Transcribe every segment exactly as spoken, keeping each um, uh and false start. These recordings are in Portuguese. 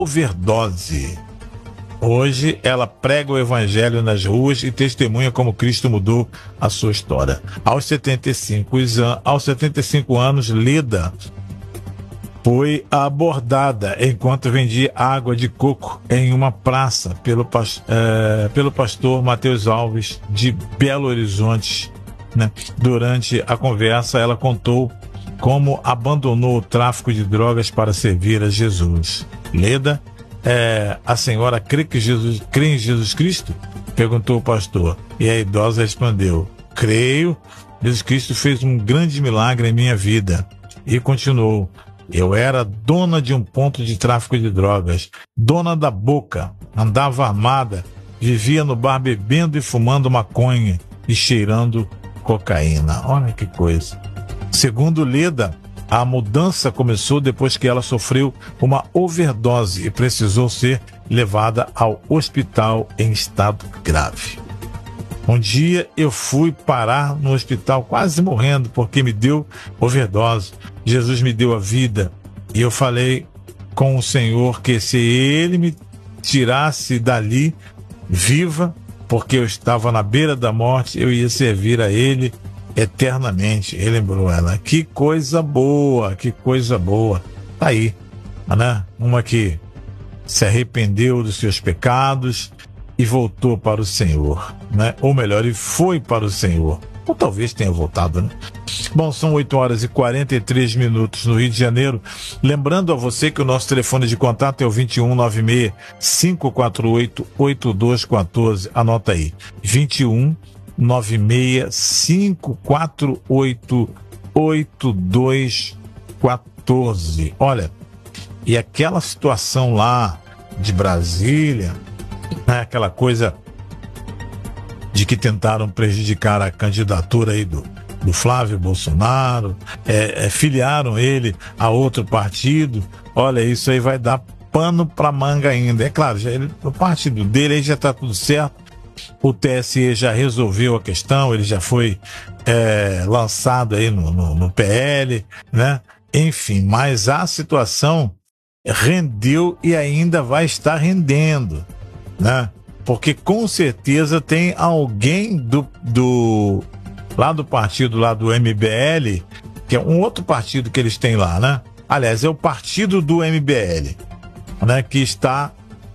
overdose. Hoje ela prega o evangelho nas ruas e testemunha como Cristo mudou a sua história. Aos setenta e cinco, aos setenta e cinco anos, Leda foi abordada enquanto vendia água de coco em uma praça pelo, é, pelo pastor Mateus Alves de Belo Horizonte. Né? Durante a conversa, ela contou como abandonou o tráfico de drogas para servir a Jesus. Leda, é, a senhora crê, que Jesus, crê em Jesus Cristo? Perguntou o pastor. E a idosa respondeu: creio, Jesus Cristo fez um grande milagre em minha vida. E continuou: eu era dona de um ponto de tráfico de drogas, dona da boca, andava armada, vivia no bar bebendo e fumando maconha e cheirando cocaína. Olha que coisa. Segundo Leda, a mudança começou depois que ela sofreu uma overdose e precisou ser levada ao hospital em estado grave. Um dia eu fui parar no hospital quase morrendo porque me deu overdose. Jesus me deu a vida e eu falei com o Senhor que se Ele me tirasse dali viva, porque eu estava na beira da morte, eu ia servir a Ele eternamente. Relembrou ela. Que coisa boa, que coisa boa. Tá aí, né? Uma que se arrependeu dos seus pecados e voltou para o Senhor, né? Ou melhor, e foi para o Senhor. Ou talvez tenha voltado, né? Bom, são oito horas e quarenta e três minutos no Rio de Janeiro. Lembrando a você que o nosso telefone de contato é o vinte e um, nove seis, cinco quatro oito, oito dois um quatro. Anota aí. vinte e um, nove seis, cinco quatro oito, oito dois um quatro. Olha, e aquela situação lá de Brasília, né, aquela coisa de que tentaram prejudicar a candidatura aí do, do Flávio Bolsonaro, é, é, filiaram ele a outro partido. Olha, isso aí vai dar pano para manga ainda. É claro, já ele, o partido dele aí já está tudo certo. O T S E já resolveu a questão, ele já foi é, lançado aí no, no, no P L, né? Enfim, mas a situação rendeu e ainda vai estar rendendo, né? Porque com certeza tem alguém do, do lá do partido lá do M B L, que é um outro partido que eles têm lá, né? Aliás, é o partido do M B L, né? Que está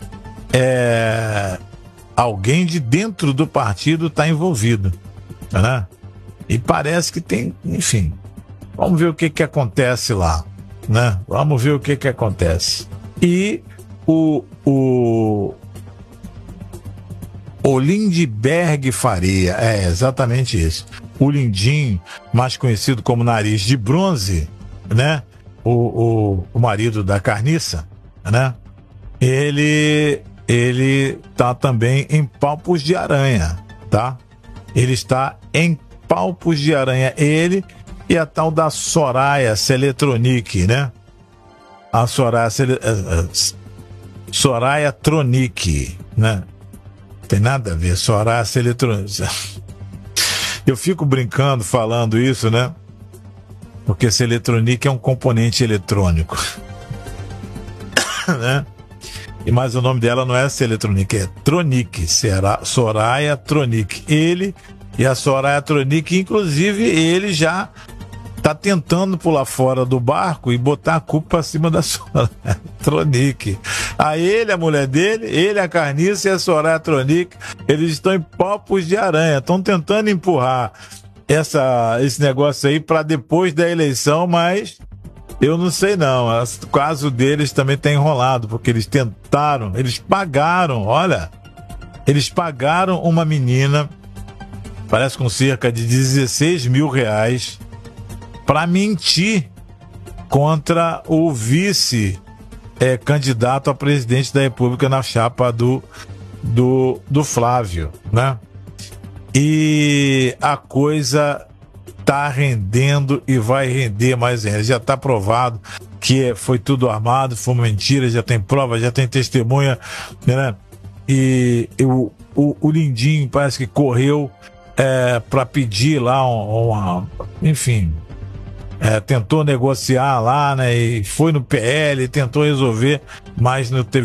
é, alguém de dentro do partido está envolvido, né? E parece que tem, enfim, vamos ver o que que acontece lá, né? Vamos ver o que que acontece. E o o O Lindbergh Faria, é exatamente isso. O Lindim, mais conhecido como Nariz de Bronze, né? O, o, o marido da Carniça, né? Ele, ele tá também em palpos de aranha, tá? Ele está em palpos de aranha. Ele e a tal da Soraya Celetronic, né? A Soraya, Cele, Soraya Tronic, né? Tem nada a ver, Soraya Celetronic. Eu fico brincando falando isso, né? Porque Celetronic é um componente eletrônico. Né? E mas o nome dela não é Celetronic, é Tronic, será Soraya Tronic. Ele e a Soraya Tronic, inclusive, ele já tá tentando pular fora do barco e botar a culpa pra cima da Soraya Tronic. A ele, a mulher dele, ele, a Carniça e a Soraya Tronic, eles estão em palpos de aranha, estão tentando empurrar essa, esse negócio aí para depois da eleição, mas eu não sei não, o caso deles também tá enrolado, porque eles tentaram, eles pagaram, olha, eles pagaram uma menina, parece com cerca de dezesseis mil reais, para mentir contra o vice é, candidato a presidente da República na chapa do, do, do Flávio, né? E a coisa tá rendendo e vai render mais ainda. Já está provado que foi tudo armado, foi uma mentira, já tem prova, já tem testemunha, né? E, e o, o, o Lindim parece que correu é, para pedir lá uma, uma enfim... É, tentou negociar lá, né? E foi no P L, tentou resolver. mas não teve